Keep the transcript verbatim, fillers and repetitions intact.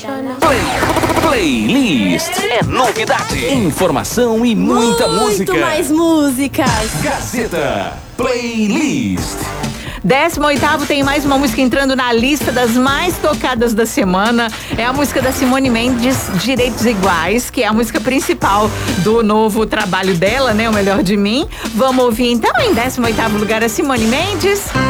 apaixonar. Play, playlist. Novidade, informação e muita Muito música. mais músicas. Gazeta Playlist. décimo oitavo tem mais uma música entrando na lista das mais tocadas da semana. É a música da Simone Mendes, Direitos Iguais, que é a música principal do novo trabalho dela, né? O Melhor de Mim. Vamos ouvir então, em décimo oitavo lugar, a Simone Mendes.